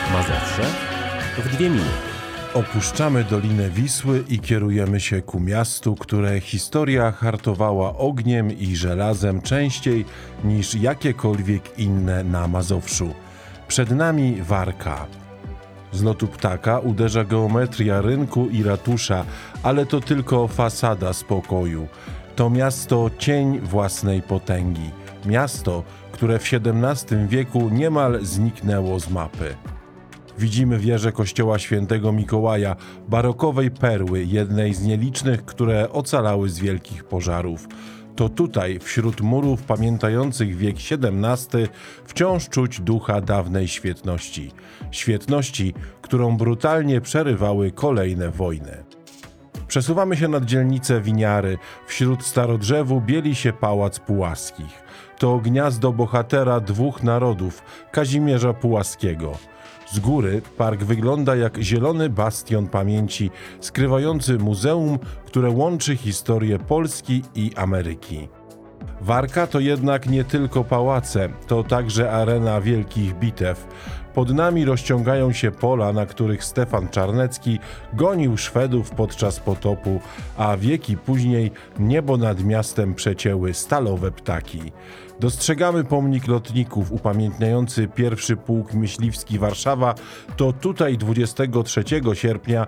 Mazowsze w 2 minuty. Opuszczamy Dolinę Wisły i kierujemy się ku miastu, które historia hartowała ogniem i żelazem częściej niż jakiekolwiek inne na Mazowszu. Przed nami Warka. Z lotu ptaka uderza geometria rynku i ratusza, ale to tylko fasada spokoju. To miasto cień własnej potęgi. Miasto, które w XVII wieku niemal zniknęło z mapy. Widzimy wieżę kościoła świętego Mikołaja, barokowej perły, jednej z nielicznych, które ocalały z wielkich pożarów. To tutaj, wśród murów pamiętających wiek XVII, wciąż czuć ducha dawnej świetności. Świetności, którą brutalnie przerywały kolejne wojny. Przesuwamy się nad dzielnicę Winiary. Wśród starodrzewu bieli się pałac Pułaskich. To gniazdo bohatera 2 narodów, Kazimierza Pułaskiego. Z góry park wygląda jak zielony bastion pamięci, skrywający muzeum, które łączy historię Polski i Ameryki. Warka to jednak nie tylko pałace, to także arena wielkich bitew. Pod nami rozciągają się pola, na których Stefan Czarnecki gonił Szwedów podczas potopu, a wieki później niebo nad miastem przecięły stalowe ptaki. Dostrzegamy pomnik lotników upamiętniający 1. Pułk Myśliwski Warszawa. To tutaj 23 sierpnia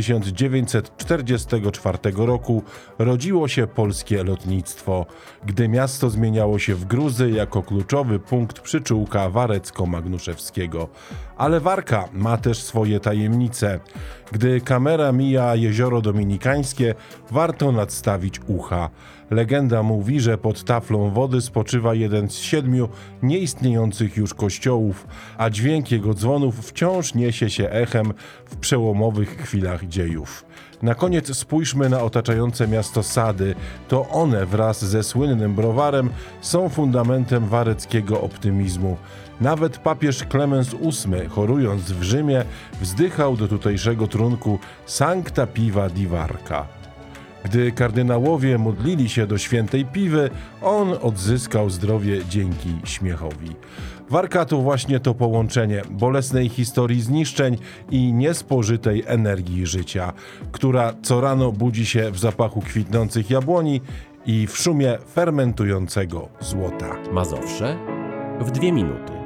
1944 roku rodziło się polskie lotnictwo, gdy miasto zmieniało się w gruzy jako kluczowy punkt przyczółka warecko-magnuszewskiego. Ale Warka ma też swoje tajemnice. Gdy kamera mija Jezioro Dominikańskie, warto nadstawić ucha. Legenda mówi, że pod taflą wody spoczywa jeden z 7 nieistniejących już kościołów, a dźwięk jego dzwonów wciąż niesie się echem w przełomowych chwilach dziejów. Na koniec spójrzmy na otaczające miasto sady. To one wraz ze słynnym browarem są fundamentem wareckiego optymizmu. Nawet papież Klemens VIII, chorując w Rzymie, wzdychał do tutejszego trunku Sancta Piva di Varca. Gdy kardynałowie modlili się do świętej Piwy, on odzyskał zdrowie dzięki śmiechowi. Warka to właśnie to połączenie bolesnej historii zniszczeń i niespożytej energii życia, która co rano budzi się w zapachu kwitnących jabłoni i w szumie fermentującego złota. Mazowsze w 2 minuty.